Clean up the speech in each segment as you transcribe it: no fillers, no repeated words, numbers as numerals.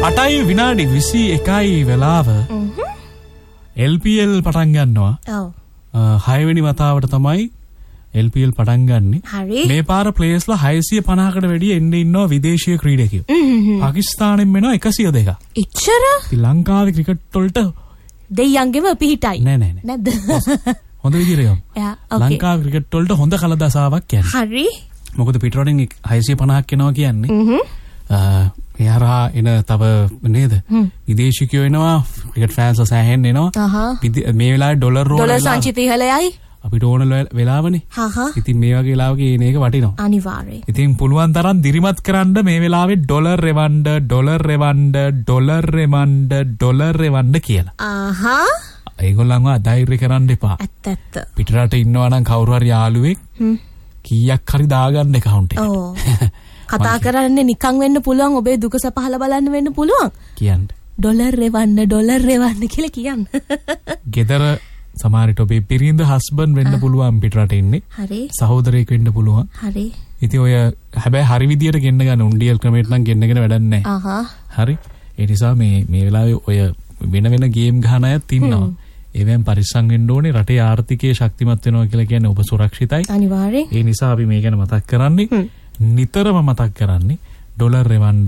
8යි විනාඩි 21යි වෙලාව. LPL පටන් ගන්නවා. ඔව්. 6 වෙනි වතාවට තමයි LPL පටන් ගන්නෙ. හරි. මේ පාර ප්ලේයර්ස්ලා 650කට වැඩිය එන්නේ ඉන්නවා විදේශීය ක්‍රීඩකයෝ. පාකිස්තානෙන් එනවා 102ක්. ඉච්චර? ලංකාවේ ක්‍රිකට් වලට දෙයියන්ගෙම පිහිටයි. නෑ. නැද්ද? හොඳ විදිහට යමු. ඔකේ. ලංකාවේ ක්‍රිකට් වලට හොඳ කලදසාවක් කියන්නේ. හරි. මොකද පිටරටින් 650ක් එනවා කියන්නේ. එහරහා එන තව නේද? විදේශිකයෝ එනවා, ක්‍රිකට් ෆෑන්ස්ලා සෑහෙන්න එනවා. මේ වෙලාවේ ඩොලර් සංචිත ඉහළයයි. අපිට ඕන වෙලාවනේ. ඉතින් මේ වගේ වෙලාවක එන එක වටිනවා. අනිවාර්යයෙන්. ඉතින් පුළුවන් තරම් දිරිමත් කරන්න මේ වෙලාවේ ඩොලර් රෙවන්න කියලා. ඒගොල්ලන්ව අධෛර්ය කරන්න එපා. ඇත්ත. පිටරට ඉන්නවා නම් කවුරු හරි යාළුවෙක් කීයක් හරි දාගන්න account එකට. ඔව්. කතා කරන්නේ නිකන් වෙන්න පුළුවන්, ඔබේ දුක සපහල බලන්න වෙන්න පුළුවන්. කියන්න. ඩොලර් රෙවන්න කියලා කියන්න. ගෙදර සමහරට ඔබේ පිරිඳ හස්බන්ඩ් වෙන්න පුළුවන් පිටරට ඉන්නේ. හරි. සහෝදරයෙක් වෙන්න පුළුවන්. හරි. ඉතින් ඔය හැබැයි හරි විදියට ගෙන්න ගන්න උන්ඩියල් ක්‍රමයට නම් ගෙන්නගෙන වැඩක් නැහැ. හරි. ඒ නිසා මේ වෙලාවේ ඔය වෙන ගේම් ගහන අයත් ඉන්නවා. ඒවෙන් පරිස්සම් වෙන්න ඕනේ. රටේ ආර්ථිකය ශක්තිමත් වෙනවා කියලා කියන්නේ ඔබ සුරක්ෂිතයි. අනිවාර්යයෙන්. ඒ නිසා අපි මේ ගැන මතක් කරන්නේ. නිතරම මතක් කරන්නේ ඩොලර්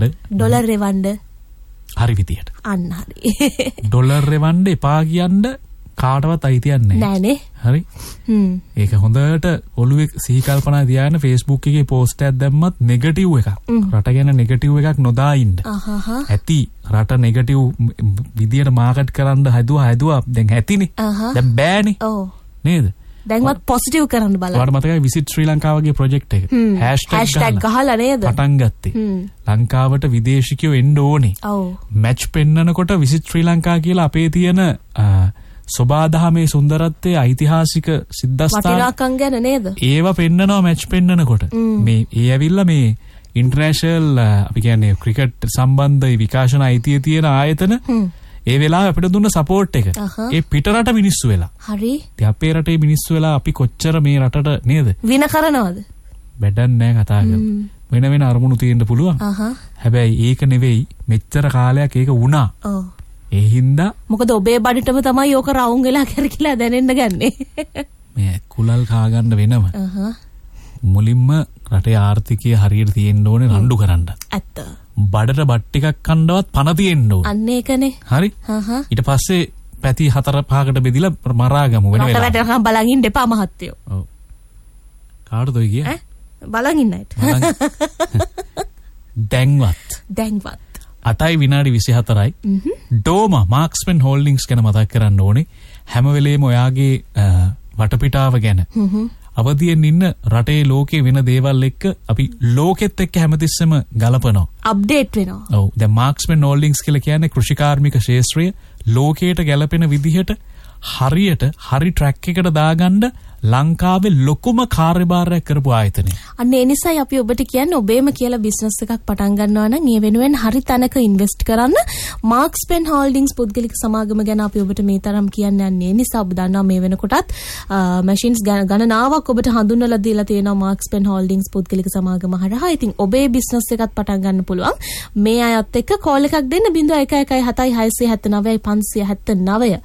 රෙවන්න හරි විදියට. අන්න හරි. ඩොලර් රෙවන්න එපා කියන්න කාටවත් අයිතියක් නැහැ. නෑනේ. හරි. ඒක හොඳට ඔළුවේ සිහි කල්පනා තියාගෙන Facebook එකේ පෝස්ට් එකක් දැම්මත් නෙගටිව් එකක්. රට ගැන නෙගටිව් එකක් නොදා ඉන්න. ඇති රට නෙගටිව් විදියට මාකට් කරන්න හැදුවා දැන් ඇතිනේ. දැන් බෑනේ. ඔව්. නේද? දැන්වත් පොසිටිව් කරන්න බලන්න. ඔයාලට මතකයි විසිට් ශ්‍රී ලංකාව වගේ ප්‍රොජෙක්ට් එක. හෑෂ්ටැග් ගහලා නේද? පටන් ගත්තේ. ලංකාවට විදේශිකයෝ එන්න ඕනේ. ඔව්. මැච් පෙන්නනකොට විසිට් ශ්‍රී ලංකා කියලා අපේ තියෙන සොබාදහමේ සුන්දරත්වයේ ඓතිහාසික සිද්ධාස්ථාන වටිනාකම් ගැන නේද? ඒවා පෙන්නනවා මැච් පෙන්නනකොට. මේ ඇවිල්ලා මේ ඉන්ටර්නැෂනල් අපි කියන්නේ ක්‍රිකට් සම්බන්ධ විකාශන අයිතිය තියෙන ආයතන ඒ වෙලාවේ අපිට දුන්න සපෝට් එක ඒ පිටරට මිනිස්සු වෙලා. හරි. ඉතින් අපේ රටේ මිනිස්සු වෙලා අපි කොච්චර මේ රටට නේද? වින කරනවද? වැඩක් නැහැ කතා කරලා. වෙන අරමුණු තියෙන්න පුළුවන්. හැබැයි ඒක නෙවෙයි මෙච්චර කාලයක් ඒක වුණා. ඔව්. ඒ හින්දා මොකද ඔබේ බඩටම තමයි ඕක රවුම් වෙලා කරකිලා දැනෙන්න ගන්නේ. මේ කුලල් කා ගන්න වෙනම. මුලින්ම රටේ ආර්ථිකය හරියට තියෙන්න ඕනේ රණ්ඩු කරන්න. ඇත්ත. බඩට බත් ටිකක් කන්නවත් පණ තියෙන්න ඕනේ. අන්න ඒකනේ. හරි. ඊට පස්සේ පැති 4-5කට බෙදිලා මරාගමු වෙන වෙලාවට. රට වැටෙනකම් බලන් ඉන්න එපා මහත්තයෝ. ඔව්. කාටද ඔය කියේ? බලන් ඉන්නයිට. දැන්වත් 8යි විනාඩි 24යි. ඩෝමා මාක්ස්මන් හෝල්ඩින්ග්ස් ගැන මතක් කරන්න ඕනේ. හැම වෙලේම ඔයාගේ වටපිටාව ගැන අවදියෙන් ඉන්න රටේ ලෝකේ වෙන දේවල් එක්ක අපි ලෝකෙත් එක්ක හැමතිස්සෙම ගලපනවා. අප්ඩේට් වෙනවා. ඔව්. දැන් මාක්ස්මන් හෝල්ඩින්ග්ස් කියලා කියන්නේ කෘෂිකාර්මික ක්ෂේත්‍රය ලෝකයට ගැලපෙන විදිහට හරියට හරි ට්‍රැක් එකට දාගන්න ලංකාවේ ලොකුම කාර්යභාරයක් කරපු ආයතනය. අන්න ඒ නිසායි අපි ඔබට කියන්නේ ඔබේම කියලා බිස්නස් එකක් පටන් ගන්නවා නම් ඒ වෙනුවෙන් හරි තැනක ඉන්වෙස්ට් කරන්න. මාක්ස්පෙන් හෝල්ඩින්ග්ස් පුද්ගලික සමාගම ගැන අපි ඔබට මේ තරම් කියන්නේ යන්නේ නිසා ඔබ දන්නවා මේ වෙනකොටත් මැෂින්ස් ගණනාවක් ඔබට හඳුන්වලා දීලා තියෙනවා මාක්ස්පෙන් හෝල්ඩින්ග්ස් පුද්ගලික සමාගම හරහා. ඉතින් ඔබේ බිස්නස් එකත් පටන් ගන්න පුළුවන්. මේ අයත් එක්ක කෝල් එකක් දෙන්න 0117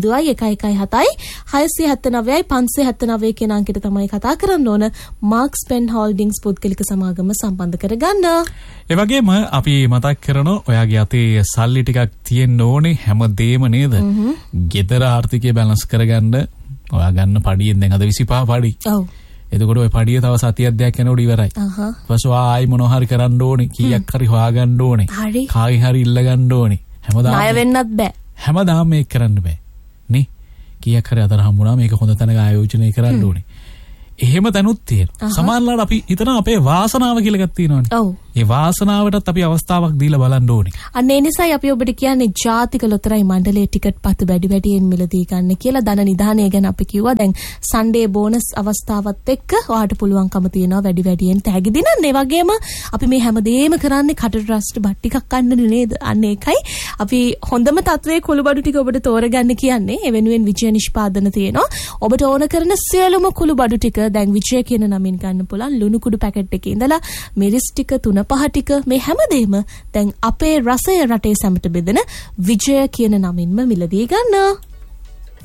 679 0117 කියන අංකයට තමයි කතා කරන්න ඕන. මාක්ස්පෙන් හෝල්ඩින්ග්ස් පුද්ගලික සමාගම සම්බන්ධ කරගන්න. ඒ වගේම අපි මතක් කරනවා ඔයාගේ අතේ සල්ලි ටිකක් තියෙන්න ඕනේ හැමදේම නේද? ගෙදර ආර්ථිකය බැලන්ස් කරගන්න ඔයා ගන්න පඩියෙන් දැන් අද 25 පඩි. ඔව්. එතකොට ඔය පඩිය තව සතියක් දෙකක් යනකොට ඉවරයි. ඊපස්සේ ආයි මොනවා හරි කරන්න ඕනේ. කීයක් හරි හොයාගන්න ඕනේ. කාගෙන් හරි ඉල්ල ගන්න ඕනේ. හැමදාම ණය වෙන්නත් බෑ. හැමදාම මේක කරන්න බෑ. නේ? කීයක් හරි අතර හම්බුණා මේක හොඳ තැනක ආයෝජනය කරන්න ඕනේ. එහෙම තැනුත් තියෙනවා. සමහරවිට අපි හිතන අපේ වාසනාව කියලා එකක් තියෙනවානේ. ඔව්. ඒ වාසනාවටත් අපි අවස්ථාවක් දීලා බලන්න ඕනේ. අන්න ඒ නිසායි අපි ඔබට කියන්නේ ජාතික ලොතරැයි මණ්ඩලයේ ටිකට් පත් වැඩියෙන් මිලදී ගන්න කියලා. ධන නිධානය ගැන අපි කිව්වා. දැන් සන්ඩේ බෝනස් අවස්ථාවත් එක්ක ඔයාට පුළුවන්කම තියෙනවා වැඩියෙන් තෑගි දිනන්න. ඒ වගේම අපි මේ හැමදේම කරන්නේ කටට රස්ට බත් ටිකක් ගන්නනේ නේද? අන්න ඒකයි අපි හොඳම තත්වයේ කුළුබඩු ටික ඔබට තෝරගන්න කියන්නේ. ඒ වෙනුවෙන් විජය නිෂ්පාදන තියෙනවා. ඔබට ඕන කරන සියලුම කුළුබඩු ටික දැන් විජය කියන නමින් ගන්න පුළුවන්. ලුණු කුඩු පැකට් එකේ ඉඳලා මිරිස් ටික 3 පහ ටික මේ හැමදේම දැන් අපේ රසය රටේ සැමට බෙදෙන විජය කියන නමින්ම මිලදී ගන්නවා.